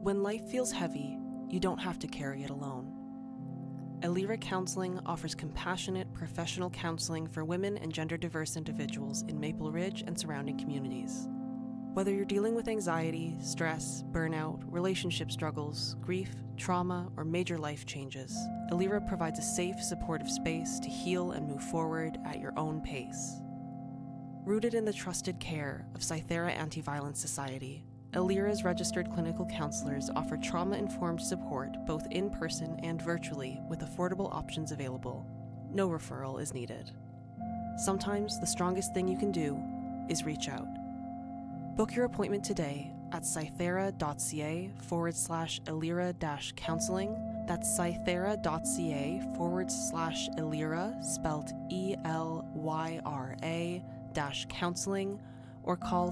When life feels heavy, you don't have to carry it alone. Elira Counseling offers compassionate, professional counseling for women and gender-diverse individuals in Maple Ridge and surrounding communities. Whether you're dealing with anxiety, stress, burnout, relationship struggles, grief, trauma, or major life changes, Elira provides a safe, supportive space to heal and move forward at your own pace. Rooted in the trusted care of Cythera Anti-Violence Society, Elira's registered clinical counselors offer trauma-informed support both in person and virtually with affordable options available. No referral is needed. Sometimes the strongest thing you can do is reach out. Book your appointment today at cythera.ca/Elira-counseling. That's cythera.ca/Elira, spelled ELYRA-counseling, or call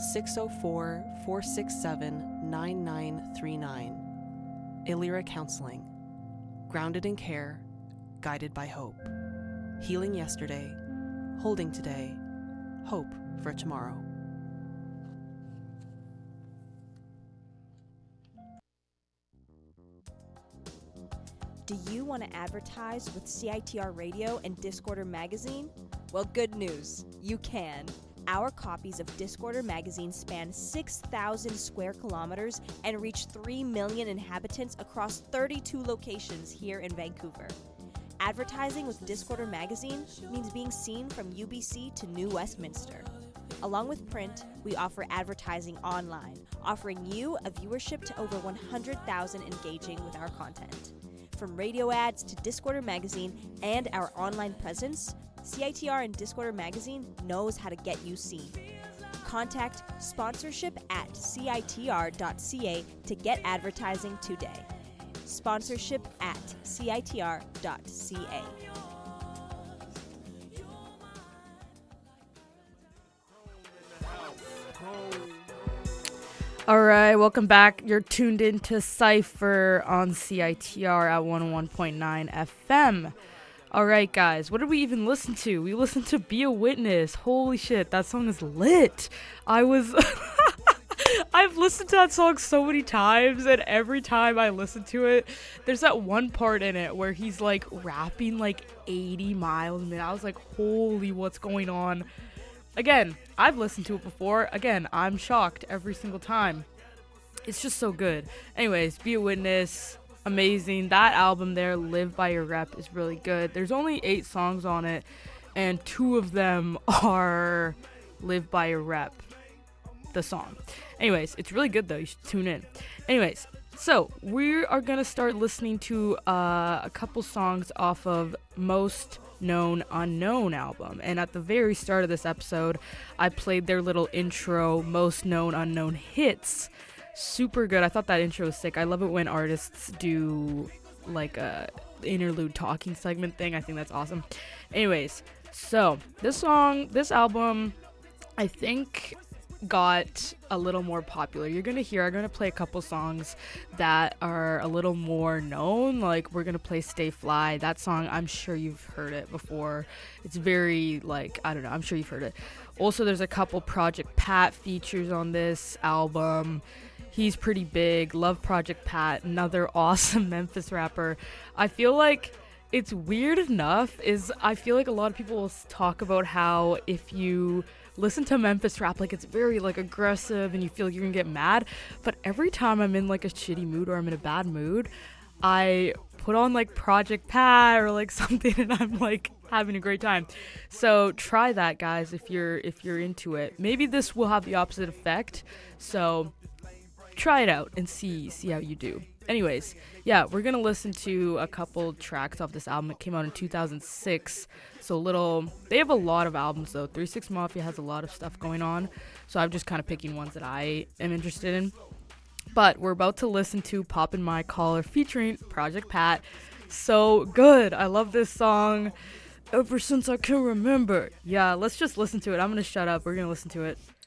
604-467-9939. Elira Counseling. Grounded in care, guided by hope. Healing yesterday, holding today, hope for tomorrow. Do you want to advertise with CITR Radio and Discorder Magazine? Well, good news. You can. Our copies of Discorder Magazine span 6,000 square kilometers and reach 3 million inhabitants across 32 locations here in Vancouver. Advertising with Discorder Magazine means being seen from UBC to New Westminster. Along with print, we offer advertising online, offering you a viewership to over 100,000 engaging with our content. From radio ads to Discorder Magazine and our online presence, CITR and Discorder Magazine knows how to get you seen. Contact sponsorship@citr.ca to get advertising today. Sponsorship@citr.ca. All right, welcome back. You're tuned in to Cypher on CITR at 101.9 FM. All right, guys, what did we even listen to? We listened to Be a Witness. Holy shit, that song is lit. I've listened to that song so many times, and every time I listen to it, there's that one part in it where he's like rapping like 80 miles a minute. I was like, holy, what's going on? Again, I've listened to it before. Again, I'm shocked every single time. It's just so good. Anyways, Be a Witness, amazing. That album there, Live by Your Rep, is really good. There's only 8 songs on it, and 2 of them are Live by Your Rep, the song. Anyways, it's really good though. You should tune in. Anyways, so we are going to start listening to a couple songs off of Most Known Unknown album, and at the very start of this episode I played their little intro, Most Known Unknown Hits. Super good. I thought that intro was sick. I love it when artists do like a interlude talking segment thing. I think that's awesome. Anyways, so this album I think got a little more popular. I'm gonna play a couple songs that are a little more known. Like, we're gonna play Stay Fly. That song, I'm sure you've heard it before. It's very, like, I don't know, I'm sure you've heard it. Also, there's a couple Project Pat features on this album. He's pretty big. Love Project Pat, another awesome Memphis rapper. I feel like it's weird enough I feel like a lot of people will talk about how if you listen to Memphis rap, like, it's very like aggressive and you feel like you're gonna get mad, but every time I'm in like a shitty mood or I'm in a bad mood, I put on like Project Pat or like something and I'm like having a great time. So try that, guys, if you're into it. Maybe this will have the opposite effect, so try it out and see how you do. Anyways, yeah, we're gonna listen to a couple tracks off this album. It came out in 2006, so they have a lot of albums though. 3 6 Mafia has a lot of stuff going on, so I'm just kind of picking ones that I am interested in. But we're about to listen to Poppin' My Collar featuring Project Pat. So good. I love this song ever since I can remember. Yeah, let's just listen to it. I'm gonna shut up. We're gonna listen to it.